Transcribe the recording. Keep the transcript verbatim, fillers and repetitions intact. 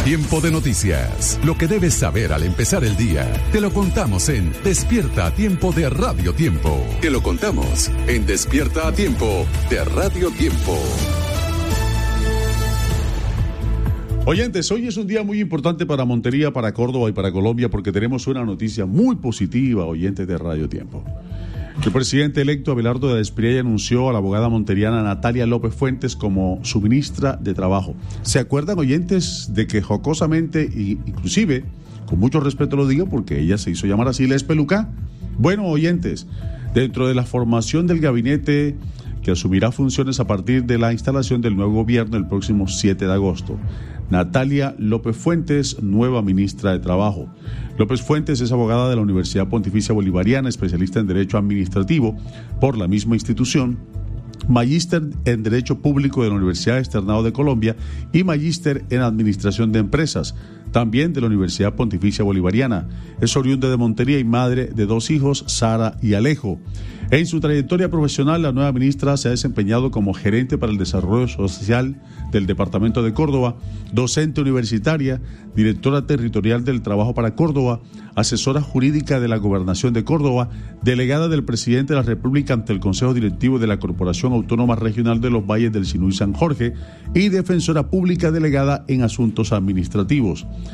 Tiempo de noticias. Lo que debes saber al empezar el día. Te lo contamos en Despierta a Tiempo de Radio Tiempo. Te lo contamos en Despierta a Tiempo de Radio Tiempo. Oyentes, hoy es un día muy importante para Montería, para Córdoba y para Colombia porque tenemos una noticia muy positiva, oyentes de Radio Tiempo. El presidente electo Abelardo de Despria anunció a la abogada monteriana Natalia López Fuentes como su ministra de Trabajo. ¿Se acuerdan, oyentes, de que jocosamente, e inclusive, con mucho respeto lo digo porque ella se hizo llamar así, la espeluca? Bueno, oyentes, dentro de la formación del gabinete que asumirá funciones a partir de la instalación del nuevo gobierno el próximo siete de agosto. Natalia López Fuentes, nueva ministra de Trabajo. López Fuentes es abogada de la Universidad Pontificia Bolivariana, especialista en Derecho Administrativo por la misma institución, magíster en Derecho Público de la Universidad Externado de Colombia y magíster en Administración de Empresas, también de la Universidad Pontificia Bolivariana. Es oriunda de Montería y madre de dos hijos, Sara y Alejo. En su trayectoria profesional, la nueva ministra se ha desempeñado como gerente para el desarrollo social del Departamento de Córdoba, docente universitaria, directora territorial del Trabajo para Córdoba, asesora jurídica de la Gobernación de Córdoba, delegada del presidente de la República ante el Consejo Directivo de la Corporación Autónoma Regional de los Valles del Sinú y San Jorge y defensora pública delegada en asuntos administrativos.